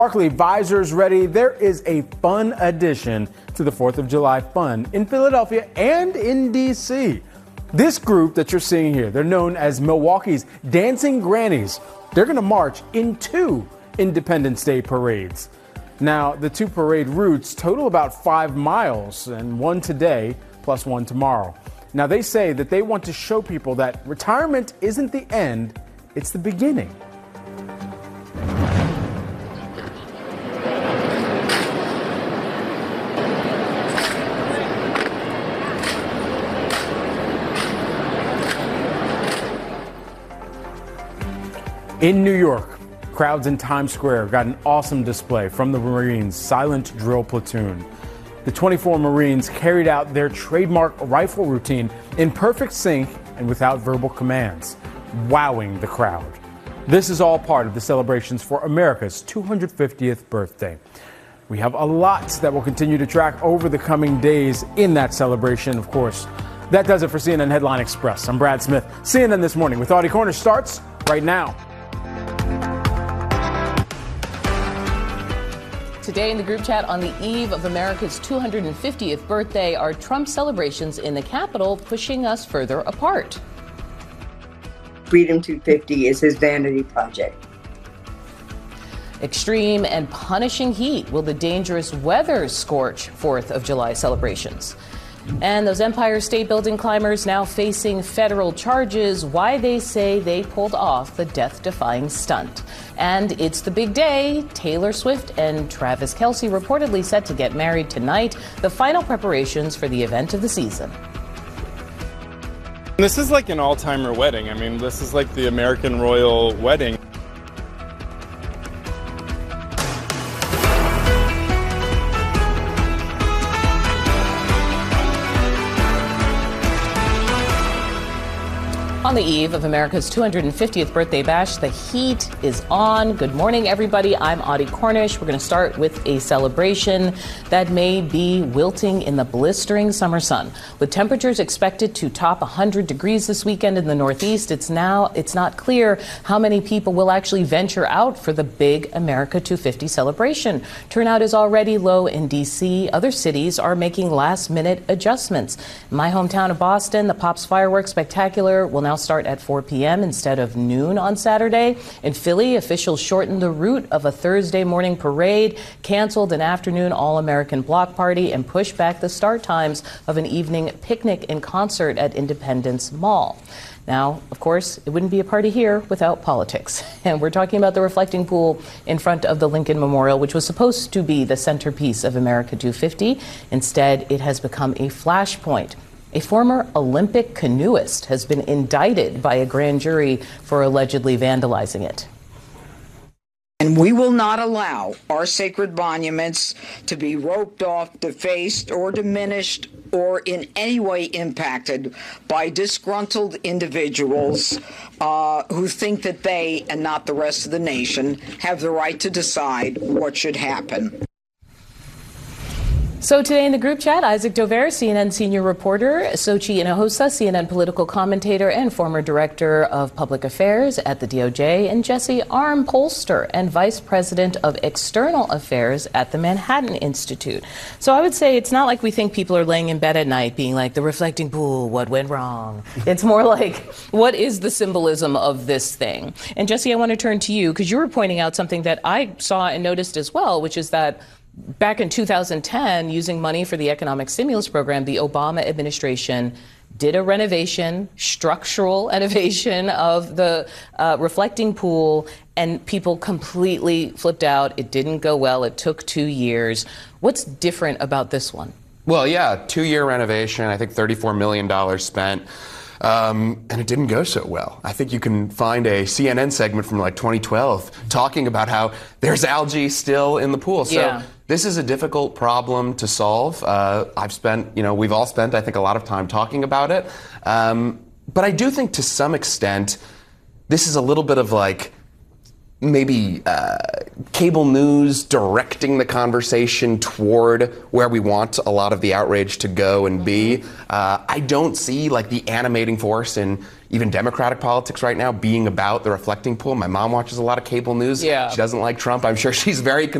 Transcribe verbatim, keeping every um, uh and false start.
Barkley visors ready. There is a fun addition to the fourth of July fun in Philadelphia and in D C. This group that you're seeing here, they're known as Milwaukee's Dancing Grannies. They're going to march in two Independence Day parades. Now, the two parade routes total about five miles, and one today plus one tomorrow. Now, they say that they want to show people that retirement isn't the end, it's the beginning. In New York, crowds in Times Square got an awesome display from the Marines' Silent Drill Platoon. The twenty-four Marines carried out their trademark rifle routine in perfect sync and without verbal commands, wowing the crowd. This is all part of the celebrations for America's two hundred fiftieth birthday. We have a lot that will continue to track over the coming days in that celebration, of course. That does it for C N N Headline Express. I'm Brad Smith. C N N This Morning with Audie Cornish starts right now. Today in the group chat, on the eve of America's two hundred fiftieth birthday, are Trump celebrations in the Capitol pushing us further apart? Freedom two fifty is his vanity project. Extreme and punishing heat. Will the dangerous weather scorch fourth of July celebrations? And those Empire State Building climbers now facing federal charges, why they say they pulled off the death-defying stunt. And it's the big day. Taylor Swift and Travis Kelce reportedly set to get married tonight, the final preparations for the event of the season. This is like an all-timer wedding. I mean, this is like the American royal wedding. On the eve of America's two hundred fiftieth birthday bash, the heat is on. Good morning, everybody. I'm Audie Cornish. We're going to start with a celebration that may be wilting in the blistering summer sun. With temperatures expected to top one hundred degrees this weekend in the Northeast, it's now it's not clear how many people will actually venture out for the big America two fifty celebration. Turnout is already low in D C. Other cities are making last-minute adjustments. In my hometown of Boston, the Pops Fireworks Spectacular will now start at four p.m. instead of noon on Saturday. In Philly, officials shortened the route of a Thursday morning parade, canceled an afternoon all-American block party, and pushed back the start times of an evening picnic and concert at Independence Mall. Now, of course, it wouldn't be a party here without politics. And we're talking about the reflecting pool in front of the Lincoln Memorial, which was supposed to be the centerpiece of America two fifty. Instead, it has become a flashpoint. A former Olympic canoeist has been indicted by a grand jury for allegedly vandalizing it. And we will not allow our sacred monuments to be roped off, defaced, or diminished, or in any way impacted by disgruntled individuals uh, who think that they, and not the rest of the nation, have the right to decide what should happen. So today in the group chat, Isaac Dover, C N N senior reporter, Sochi Hinojosa, C N N political commentator and former director of public affairs at the D O J, and Jesse Armbruster, and vice president of external affairs at the Manhattan Institute. So I would say it's not like we think people are laying in bed at night being like, the reflecting pool, what went wrong? It's more like, what is the symbolism of this thing? And Jesse, I want to turn to you because you were pointing out something that I saw and noticed as well, which is that back in two thousand ten, using money for the economic stimulus program, the Obama administration did a renovation, structural innovation of the uh, reflecting pool, and people completely flipped out. It didn't go well. It took two years. What's different about this one? Well, yeah, two-year renovation, I think thirty-four million dollars spent. Um, and it didn't go so well. I think you can find a C N N segment from like twenty twelve talking about how there's algae still in the pool. So yeah. This is a difficult problem to solve. Uh, I've spent, you know, we've all spent, I think, a lot of time talking about it. Um, but I do think to some extent, this is a little bit of like maybe uh, cable news directing the conversation toward where we want a lot of the outrage to go and be. Uh, I don't see like the animating force in even Democratic politics right now being about the reflecting pool. My mom watches a lot of cable news. Yeah. She doesn't like Trump. I'm sure she's very